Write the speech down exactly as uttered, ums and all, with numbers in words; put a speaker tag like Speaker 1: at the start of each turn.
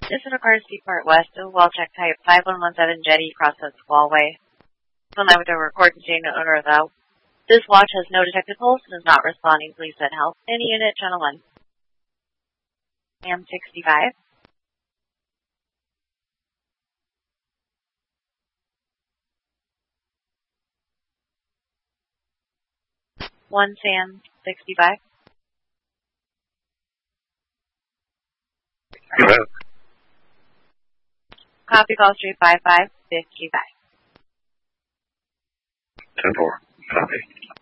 Speaker 1: This is Car Seaport West, a well check type five one one seven Jetty Crossroads Wallway. Phone line with the recording statement owner of the This watch has no detected pulse and is not responding. Please send help. Any unit, channel one. Sam sixty-five. One Sam sixty-five.
Speaker 2: Hello.
Speaker 1: Copy call street five five fifty-five.
Speaker 2: ten four. Copy.